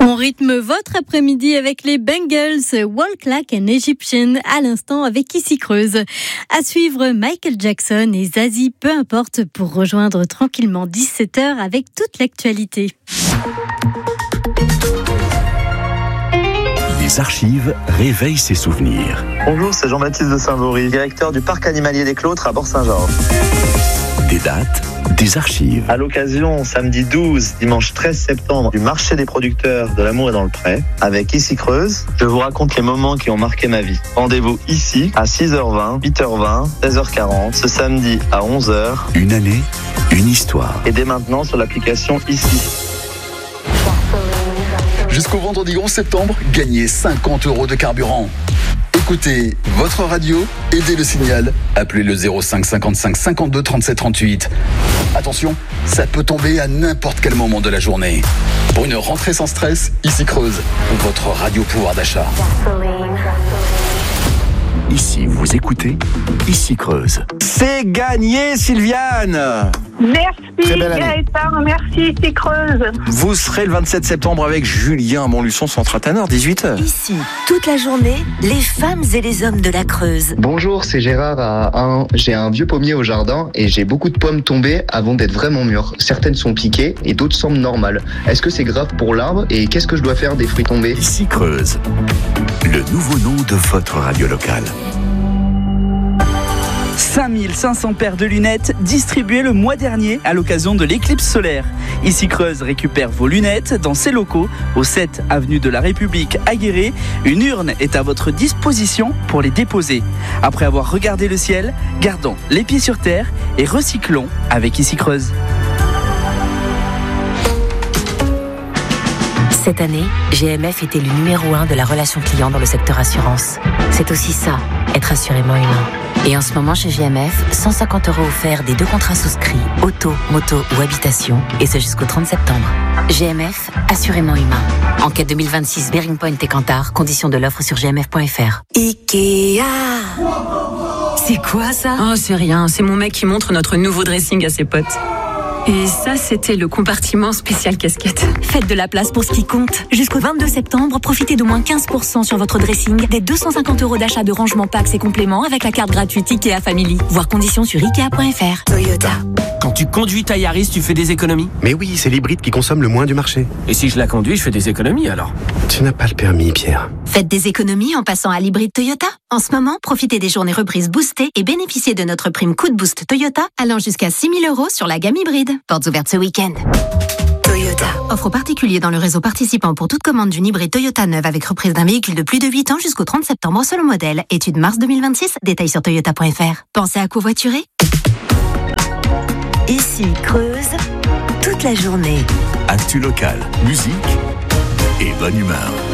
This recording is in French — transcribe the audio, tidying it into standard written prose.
On rythme votre après-midi avec les Bengals, Walk Like an Egyptian, à l'instant avec Ici Creuse. À suivre Michael Jackson et Zazie, peu importe, pour rejoindre tranquillement 17h avec toute l'actualité. Les archives réveillent ses souvenirs. Bonjour, c'est Jean-Baptiste de Saint-Vaury, directeur du parc animalier des Clôtres à Bort-Saint-Georges. Des dates, des archives. À l'occasion, samedi 12, dimanche 13 septembre, du marché des producteurs de l'amour et dans le pré, avec Ici Creuse, je vous raconte les moments qui ont marqué ma vie. Rendez-vous ici à 6h20, 8h20, 16h40, ce samedi à 11h. Une année, une histoire. Et dès maintenant sur l'application Ici. Jusqu'au vendredi 11 septembre, gagnez 50 € de carburant. Écoutez votre radio, aidez le signal, appelez le 05 55 52 37 38. Attention, ça peut tomber à n'importe quel moment de la journée. Pour une rentrée sans stress, Ici Creuse, votre radio pouvoir d'achat. Ici, vous écoutez Ici Creuse. C'est gagné, Sylviane! Merci Gaëtan, merci Ici Creuse. Vous serez le 27 septembre avec Julien à Montluçon, Centre Tanner, 18h. Ici, toute la journée, les femmes et les hommes de la Creuse. Bonjour, c'est Gérard j'ai un vieux pommier au jardin et j'ai beaucoup de pommes tombées avant d'être vraiment mûres. Certaines sont piquées et d'autres semblent normales. Est-ce que c'est grave pour l'arbre et qu'est-ce que je dois faire des fruits tombés? Ici Creuse, le nouveau nom de votre radio locale. 5500 paires de lunettes distribuées le mois dernier à l'occasion de l'éclipse solaire. Ici Creuse récupère vos lunettes dans ses locaux au 7 avenue de la République à Guéret. Une urne est à votre disposition pour les déposer. Après avoir regardé le ciel, gardons les pieds sur terre et recyclons avec Ici Creuse. Cette année, GMF était le numéro 1 de la relation client dans le secteur assurance. C'est aussi ça, être assurément humain. Et en ce moment chez GMF, 150 € offerts des 2 contrats souscrits, auto, moto ou habitation, et ce jusqu'au 30 septembre. GMF, assurément humain. Enquête 2026, Bearing Point et Kantar, conditions de l'offre sur gmf.fr. Ikea. C'est quoi ça? Oh, c'est rien, c'est mon mec qui montre notre nouveau dressing à ses potes. Et ça, c'était le compartiment spécial casquette. Faites de la place pour ce qui compte. Jusqu'au 22 septembre, profitez d'au moins 15% sur votre dressing, des 250 € d'achat de rangement packs et compléments avec la carte gratuite Ikea Family. Voir conditions sur Ikea.fr. Toyota. Quand tu conduis ta Yaris, tu fais des économies? Mais oui, c'est l'hybride qui consomme le moins du marché. Et si je la conduis, je fais des économies alors? Tu n'as pas le permis, Pierre. Faites des économies en passant à l'hybride Toyota. En ce moment, profitez des journées reprises boostées et bénéficiez de notre prime coup de boost Toyota allant jusqu'à 6 000 € sur la gamme hybride. Portes ouvertes ce week-end. Toyota. Offre aux particuliers dans le réseau participant pour toute commande d'une hybride Toyota neuve avec reprise d'un véhicule de plus de 8 ans jusqu'au 30 septembre selon modèle. Étude mars 2026, détails sur toyota.fr. Pensez à covoiturer? Ici Creuse, toute la journée. Actu locale, musique et bonne humeur.